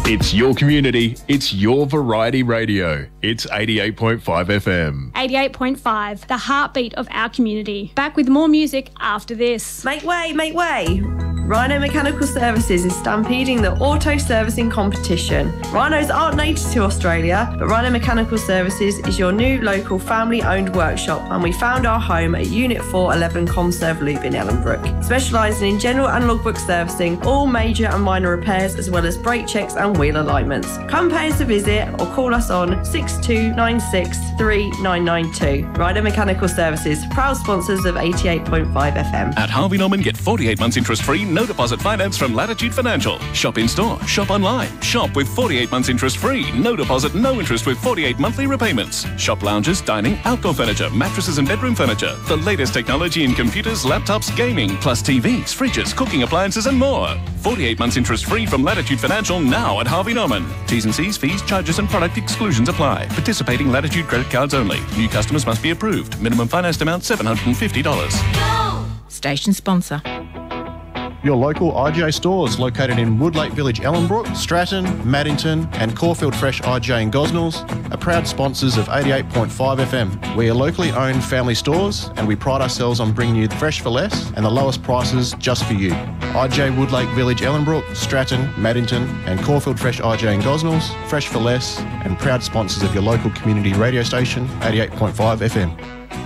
It's your community. It's your variety radio. It's 88.5 FM. 88.5, the heartbeat of our community. Back with more music after this. Make way, make way. Rhino Mechanical Services is stampeding the auto servicing competition. Rhinos aren't native to Australia, but Rhino Mechanical Services is your new local family-owned workshop, and we found our home at Unit 411 Conserve Loop in Ellenbrook, specialising in general and logbook servicing, all major and minor repairs, as well as brake checks and wheel alignments. Come pay us a visit or call us on 6296 3992. Rhino Mechanical Services, proud sponsors of 88.5 FM. At Harvey Norman, get 48 months interest-free, no deposit finance from Latitude Financial. Shop in-store, shop online. Shop with 48 months interest-free, no deposit, no interest with 48 monthly repayments. Shop lounges, dining, outdoor furniture, mattresses and bedroom furniture. The latest technology in computers, laptops, gaming, plus TVs, fridges, cooking appliances and more. 48 months interest-free from Latitude Financial now at Harvey Norman. T's and C's, fees, charges and product exclusions apply. Participating Latitude credit cards only. New customers must be approved. Minimum financed amount $750. Go! Station sponsor. Your local IGA stores located in Woodlake Village, Ellenbrook, Stratton, Maddington and Caulfield Fresh IGA in Gosnells are proud sponsors of 88.5 FM. We are locally owned family stores and we pride ourselves on bringing you fresh for less and the lowest prices just for you. IGA Woodlake Village, Ellenbrook, Stratton, Maddington and Caulfield Fresh IGA in Gosnells, fresh for less and proud sponsors of your local community radio station, 88.5 FM.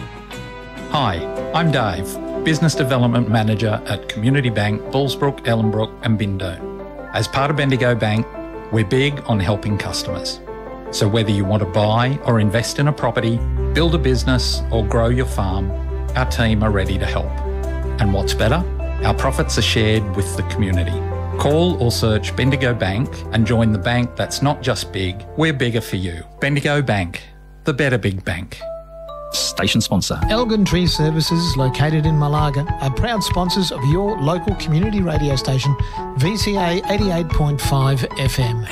Hi, I'm Dave, Business Development Manager at Community Bank, Bullsbrook, Ellenbrook and Bindo. As part of Bendigo Bank, we're big on helping customers. So whether you want to buy or invest in a property, build a business or grow your farm, our team are ready to help. And what's better? Our profits are shared with the community. Call or search Bendigo Bank and join the bank that's not just big, we're bigger for you. Bendigo Bank, the better big bank. Station sponsor. Elgin Tree Services, located in Malaga, are proud sponsors of your local community radio station, VCA 88.5 FM.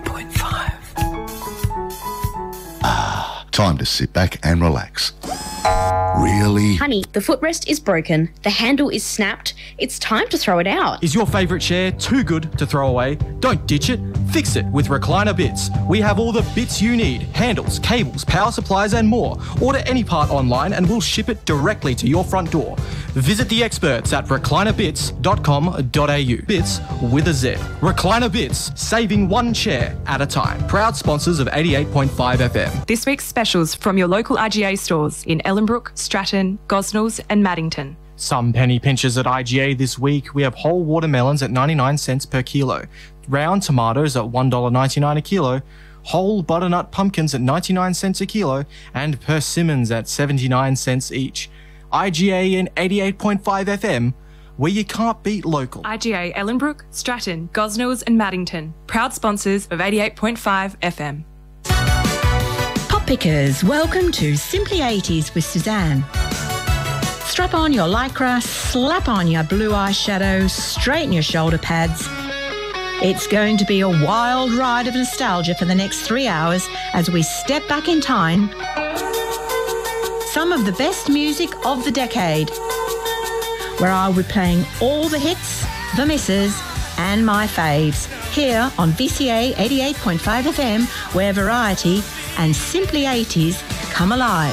88.5. Time to sit back and relax. Really? Honey, the footrest is broken. The handle is snapped. It's time to throw it out. Is your favourite chair too good to throw away? Don't ditch it. Fix it with Recliner Bits. We have all the bits you need. Handles, cables, power supplies and more. Order any part online and we'll ship it directly to your front door. Visit the experts at reclinerbits.com.au. Bits with a Z. Recliner Bits, saving one chair at a time. Proud sponsors of 88.5 FM. This week's specials from your local IGA stores in Ellenbrook, Stratton, Gosnells and Maddington. Some penny pinchers at IGA this week. We have whole watermelons at 99 cents per kilo. Round tomatoes at $1.99 a kilo. Whole butternut pumpkins at 99 cents a kilo. And persimmons at 79 cents each. IGA in 88.5 FM, where you can't beat local. IGA Ellenbrook, Stratton, Gosnells and Maddington. Proud sponsors of 88.5 FM. Pop pickers, welcome to Simply 80s with Suzanne. Strap on your lycra, slap on your blue eyeshadow, straighten your shoulder pads. It's going to be a wild ride of nostalgia for the next 3 hours as we step back in time. Some of the best music of the decade, where I'll be playing all the hits, the misses and my faves, here on VCA 88.5 FM, where variety and Simply 80s come alive.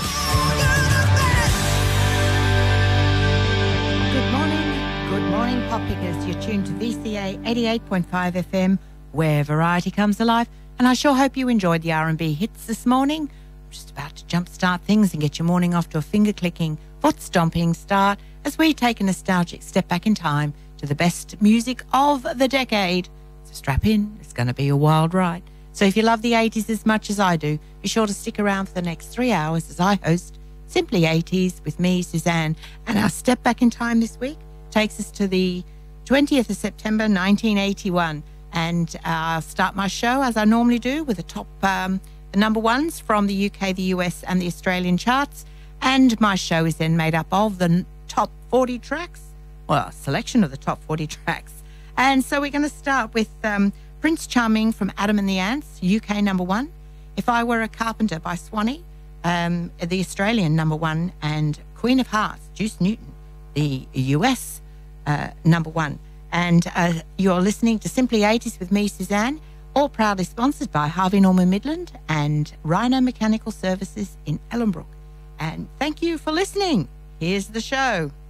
Good morning, pop pickers. You're tuned to VCA 88.5 FM, where variety comes alive. And I sure hope you enjoyed the R&B hits this morning. I'm just about to jumpstart things and get your morning off to a finger-clicking, foot-stomping start as we take a nostalgic step back in time to the best music of the decade. So strap in, it's going to be a wild ride. So if you love the 80s as much as I do, be sure to stick around for the next 3 hours as I host Simply 80s with me, Suzanne. And our step back in time this week takes us to the 20th of September 1981. And I'll start my show, as I normally do, with the top the number ones from the UK, the US and the Australian charts. And my show is then made up of the top 40 tracks, well, a selection of the top 40 tracks. And so we're going to start with Prince Charming from Adam and the Ants, UK number one. If I Were a Carpenter by Swanee, the Australian number one. And Queen of Hearts, Juice Newton, the US number one. And you're listening to Simply 80s with me, Suzanne. All proudly sponsored by Harvey Norman Midland and Rhino Mechanical Services in Ellenbrook. And thank you for listening. Here's the show.